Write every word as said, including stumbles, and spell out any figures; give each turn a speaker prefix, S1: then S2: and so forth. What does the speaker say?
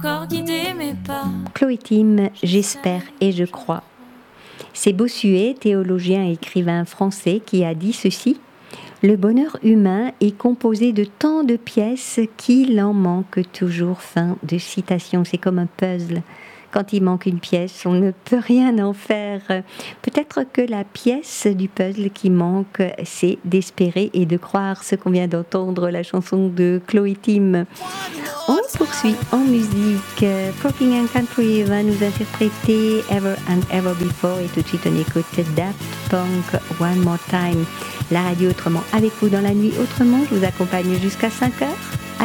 S1: corps guider mes pas.
S2: Chloé Tim, j'espère et je crois. C'est Bossuet, théologien et écrivain français, qui a dit ceci: le bonheur humain est composé de tant de pièces qu'il en manque toujours. Fin de citation. C'est comme un puzzle. Quand il manque une pièce, on ne peut rien en faire. Peut-être que la pièce du puzzle qui manque, c'est d'espérer et de croire. Ce qu'on vient d'entendre, la chanson de Chloé Tim. On poursuit en musique. Procking and Country va nous interpréter Ever and Ever Before, et tout de suite on écoute Daft Punk One More Time. La radio autrement avec vous dans la nuit autrement. Je vous accompagne jusqu'à cinq heures.